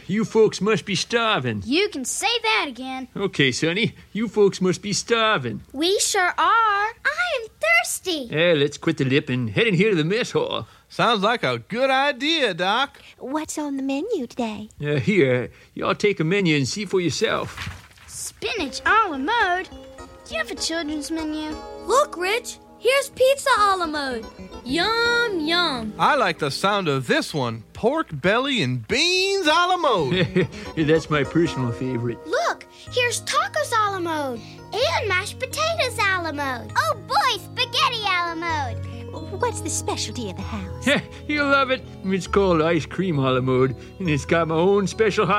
You folks must be starving. You can say that again. Okay, Sonny, you folks must be starving. We sure are. I am thirsty. Let's quit the lip and head in here to the mess hall. Sounds like a good idea, Doc. What's on the menu today? Here, y'all take a menu and see for yourself. Spinach a la mode. Do you have a children's menu? Look, Rich. Here's pizza a la mode. Yum, yum. I like the sound of this one. Pork belly and beans a la mode. That's my personal favorite. Look, here's tacos a la mode. And mashed potatoes a la mode. Oh boy, spaghetti a la mode. What's the specialty of the house? You'll love it. It's called ice cream a la mode, and it's got my own special hot